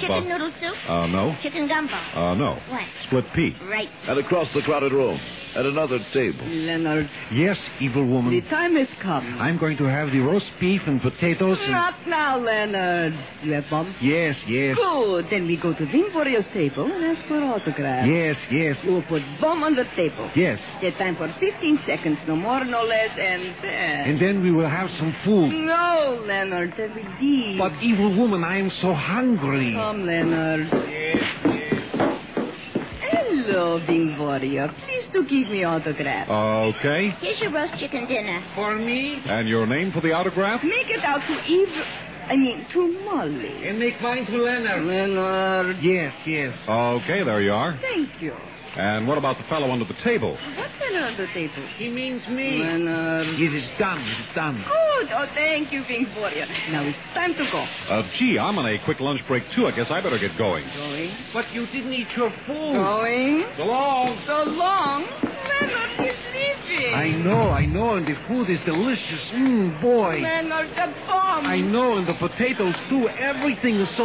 Chicken noodle soup? No. Chicken gumbo? No. What? Split pea. Right. And across the crowded room, at another table. Leonard, Yes, evil woman. the time has come. I'm going to have the roast beef and potatoes and... Not now, Leonard. You have bomb? Yes, yes. Good. Then we go to Vingvorio's table and ask for autograph. Yes, yes. You will put bomb on the table. Yes. Get time for 15 seconds, no more, no less, and then... And then we will have some food. No, Leonard, that will be... But, evil woman, I am so hungry. Come, Leonard. Yes, yes. Hello, Vingvorio. Please do give me autograph. Okay. Here's your roast chicken dinner. For me? And your name for the autograph? Make it out to Molly. And make mine to Leonard. Leonard. Yes, yes. Okay, there you are. Thank you. And what about the fellow under the table? What fellow on the table? He means me. Leonard. It is done. It is done. Good. Oh, thank you, Vingvorio. Now it's time to go. Gee, I'm on a quick lunch break, too. I guess I better get going. Going. But you didn't eat your food. Going. So long. So long. Leonard is leaving. I know, and the food is delicious. Boy. Leonard, the bomb. I know, and the potatoes, too. Everything is so...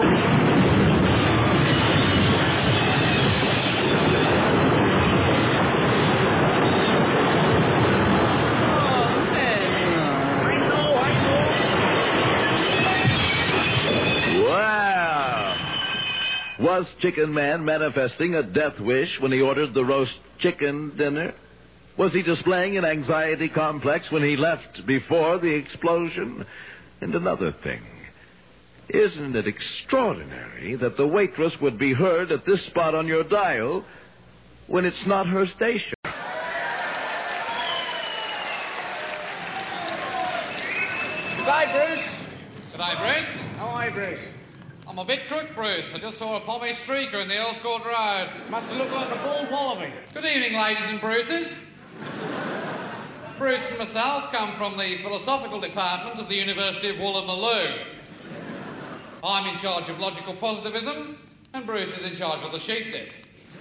Was Chicken Man manifesting a death wish when he ordered the roast chicken dinner? Was he displaying an anxiety complex when he left before the explosion? And another thing, isn't it extraordinary that the waitress would be heard at this spot on your dial when it's not her station? G'day, Bruce. G'day, Bruce. How are you, Bruce? I'm a bit crook, Bruce. I just saw a pommy streaker in the Earls Court Road. Must have looked like a bald wallaby. Good evening, ladies and Bruces. Bruce and myself come from the philosophical department of the University of Woolloomooloo. I'm in charge of logical positivism, and Bruce is in charge of the sheep dip.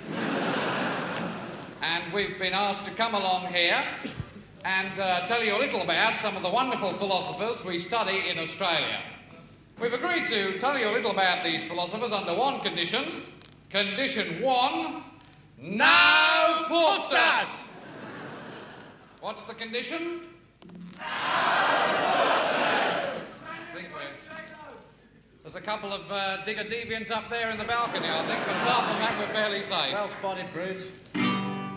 And we've been asked to come along here and tell you a little about some of the wonderful philosophers we study in Australia. We've agreed to tell you a little about these philosophers under one condition. Condition one, no pooftas! What's the condition? No pooftas! There's a couple of digger deviants up there in the balcony, I think, but apart from that, we're fairly safe. Well spotted, Bruce.